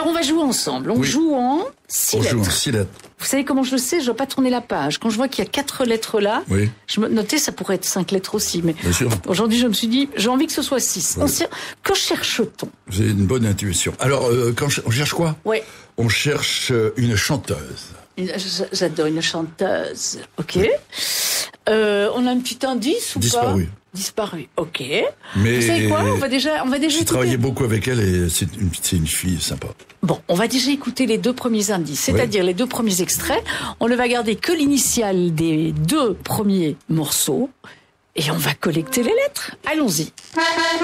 Alors, on va jouer ensemble. On joue en 6 lettres. On joue en 6 lettres. Vous savez comment je le sais? Je dois pas tourner la page. Quand je vois qu'il y a 4 lettres là, je me notais, ça pourrait être 5 lettres aussi. Mais aujourd'hui, je me suis dit, j'ai envie que ce soit 6. Oui. Que cherche-t-on? J'ai une bonne intuition. Alors, on cherche quoi? Oui. On cherche une chanteuse. J'adore une chanteuse. Ok. Oui. On a un petit indice ou Disparu. pas? Disparu. Ok. Mais vous savez quoi? On va déjà. J'ai travaillé beaucoup avec elle et c'est une fille sympa. Bon, on va déjà écouter les 2 premiers indices, c'est-à-dire les 2 premiers extraits. On ne va garder que l'initiale des 2 premiers morceaux et on va collecter les lettres. Allons-y.